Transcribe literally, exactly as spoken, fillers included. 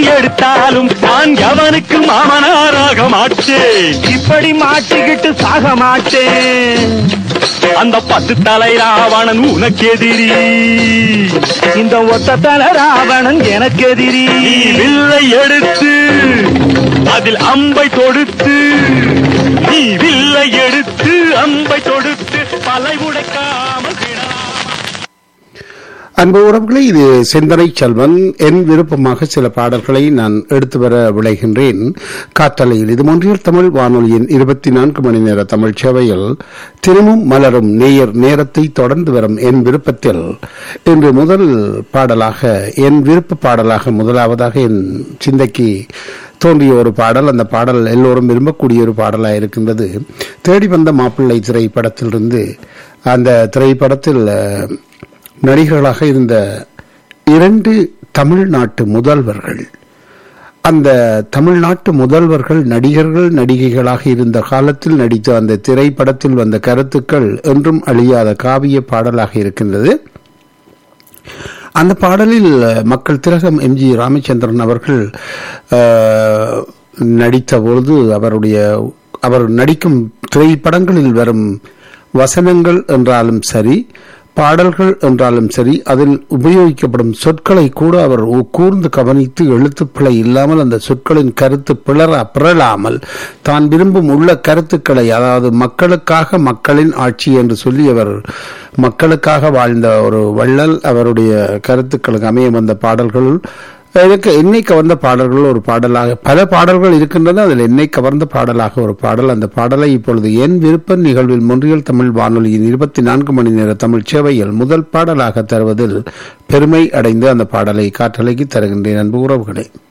எடுத்தாலும் நான் எவனுக்கு மாமனாராக மாட்டேன். இப்படி மாட்டிக்கிட்டு சாக மாட்டேன். அந்த பத்து தலை ராவணன் உனக்கு எதிரி, இந்த ஒத்த தலை ராவணன் எனக்கு எதிரி. நீ வில்லை எடுத்து அதில் அம்பை தொடுத்து, நீ வில்லை எடுத்து அம்பை தொடுத்து பலை உடைக்காமல் விடலாம். அன்பு உறவுகளே, இது சிந்தனை செல்வன். என் விருப்பமாக சில பாடல்களை நான் எடுத்து வர விளைகின்றேன் காற்றலையில். இது மொன்றியல் தமிழ் வானொலியின் இருபத்தி நான்கு மணி நேர தமிழ் சேவையில் திரும்பும் மலரும் நேயர் நேரத்தை தொடர்ந்து வரும் என் விருப்பத்தில் இன்று முதல் பாடலாக, என் விருப்ப பாடலாக முதலாவதாக என் சிந்தைக்கு தோன்றிய ஒரு பாடல். அந்த பாடல் எல்லோரும் விரும்பக்கூடிய ஒரு பாடலாக இருக்கின்றது. தேடி வந்த மாப்பிள்ளை திரைப்படத்திலிருந்து. அந்த திரைப்படத்தில் நடிகர்களாக இருந்த இரண்டு தமிழ்நாட்டு முதல்வர்கள், அந்த தமிழ்நாட்டு முதல்வர்கள் நடிகர்கள் நடிகைகளாக இருந்த காலத்தில் நடித்த அந்த திரைப்படத்தில் வந்த கருத்துக்கள் என்றும் அழியாத காவிய பாடலாக இருக்கின்றது. அந்த பாடலில் மக்கள் திலகம் எம் ஜி ராமச்சந்திரன் அவர்கள் நடித்த பொழுது அவருடைய அவர் நடிக்கும் திரைப்படங்களில் வரும் வசனங்கள் என்றாலும் சரி, பாடல்கள் என்றாலும் சரி, அதில் உபயோகிக்கப்படும் சொற்களை கூட அவர் கூர்ந்து கவனித்து எழுத்துப்பிழை இல்லாமல் அந்த சொற்களின் கருத்து பிளற பிறழாமல் தான் விரும்பும் உள்ள கருத்துக்களை, அதாவது மக்களுக்காக மக்களின் ஆட்சி என்று சொல்லி அவர் மக்களுக்காக வாழ்ந்த ஒரு வள்ளல். அவருடைய கருத்துக்களுக்கு அமைய வந்த பாடல்கள் எனக்கு என்னை கவர்ந்த பாடல்கள் ஒரு பாடலாக, பல பாடல்கள் இருக்கின்றன, அதில் என்னை கவர்ந்த பாடலாக ஒரு பாடல். அந்த பாடலை இப்பொழுது என் விருப்ப நிகழ்வில் மொன்றியல் தமிழ் வானொலியின் இருபத்தி நான்கு மணி நேர தமிழ் சேவையில் முதல் பாடலாக தருவதில் பெருமை அடைந்து அந்த பாடலை காற்றலைக்கு தருகின்றேன். அன்பு உறவுகளே.